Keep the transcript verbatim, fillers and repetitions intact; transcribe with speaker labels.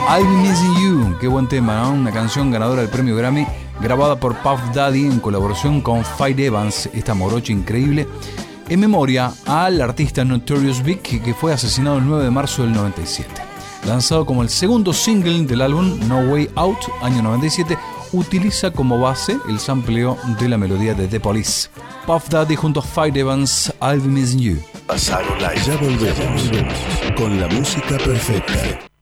Speaker 1: I'll Be Missing You, qué buen tema, ¿no? Una canción ganadora del premio Grammy, grabada por Puff Daddy en colaboración con Faye Evans, esta morocha increíble, en memoria al artista Notorious Big, que fue asesinado el nueve de marzo del noventa y siete. Lanzado como el segundo single del álbum No Way Out, año noventa y siete, utiliza como base el sampleo de la melodía de The Police. Puff Daddy junto a Faye Evans, I'll Be Missing You.
Speaker 2: Pasaron la. Ya volvemos con la música perfecta.